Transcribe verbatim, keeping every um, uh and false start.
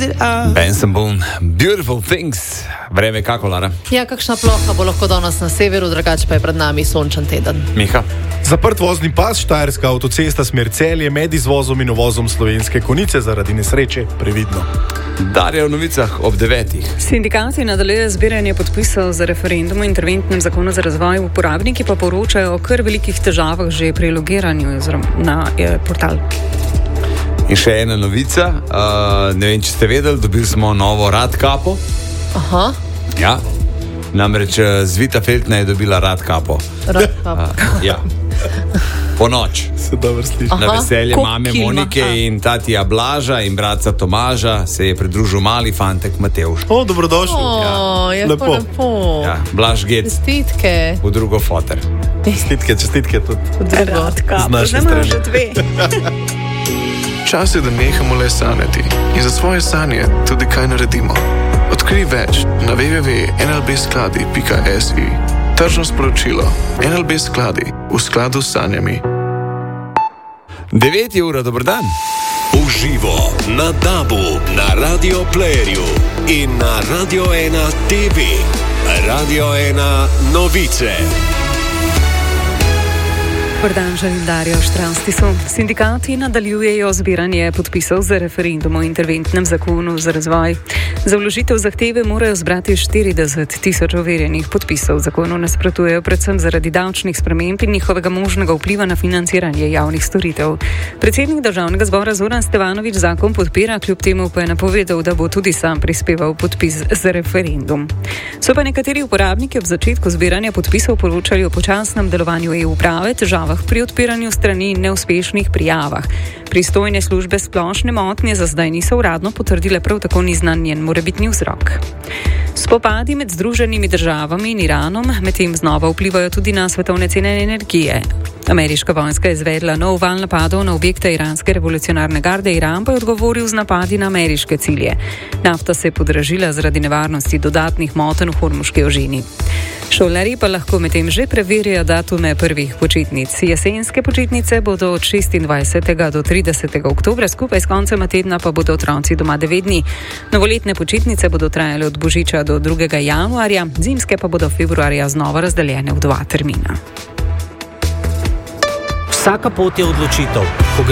it up. Benson Boone, Beautiful Things. Vreme kako, Lara? Ja, kakšna ploha bo lahko danes na severu, drugače pa je pred nami sončen teden. Miha? Zaprt vozni pas, Štajerska avtocesta smer Celje med izvozom in uvozom Slovenske Konjice zaradi nesreče previdno. Darja v novicah ob devetih. Sindikati nadaljujejo zbiranje podpisov za referendum o interventnem zakonu za razvoj, uporabniki pa poročajo o kar velikih težavah že pri logiranju na eh, portal. In še ena novica, uh, ne vem, če ste vedeli, dobili smo novo radkapo. Aha. Ja, namreč Zvita Feltna je dobila radkapo. Radkapo. Uh, ja. Po noč. Se dobro sliši. Na veselje Koliko mame kil ima? Monike in tatija Blaža in bratca Tomaža se je pridružil mali fantek Matevž. O, dobrodošli. O, je Lepo. lepo. lepo. Ja, Blaž Gec Čestitke. v drugo foter. Čestitke, čestitke tudi. Radka, Z naše zdaj imamo strani. že dve. Čas je, da nehamo le sanjati in za svoje sanje tudi kaj naredimo. Odkrij več na w w w pika n l b skladi pika s i. Tržno sporočilo. N L B skladi v skladu s sanjami. devet je ura, dober dan. Uživo na Dabu, na Radio Playerju in na Radio ena T V. Radio ena novice. Dobar dan, želim Darjo Štranstisu. Sindikati nadaljujejo zbiranje podpisov za referendum o interventnem zakonu za razvoj. Za vložitev zahteve morajo zbrati štirideset tisoč overjenih podpisov. Zakonu nasprotujejo predvsem zaradi davčnih sprememb in njihovega možnega vpliva na financiranje javnih storitev. Predsednik Državnega zbora Zoran Stevanović zakon podpira, kljub temu pa je napovedal, da bo tudi sam prispeval podpis za referendum. So pa nekateri uporabniki ob začetku zbiranja podpisov poročali o počasnem delovanju e-uprave, težavah pri odpiranju strani in neuspešnih prijavah. Pristojne službe splošne motnje za zdaj niso uradno potrdile, prav tako ni znan njen morebitni vzrok. Spopadi med Združenimi državami in Iranom medtem znova vplivajo tudi na svetovne cene energije. Ameriška vojska je izvedla nov val napadov na objekte iranske revolucionarne garde, Iran pa je odgovoril z napadi na ameriške cilje. Nafta se je podražila zaradi nevarnosti dodatnih motenj v Hormuški ožini. Šolarji pa lahko medtem že preverjajo datume prvih počitnic. Jesenske počitnice bodo od šestindvajsetega do tridesetega oktobra, skupaj s koncem tedna pa bodo otroci doma devet dni. Novoletne počitnice bodo trajale od božiča do drugega januarja, zimske pa bodo februarja znova razdeljene v dva termina. Vsaka pot je odločitev. Ko gre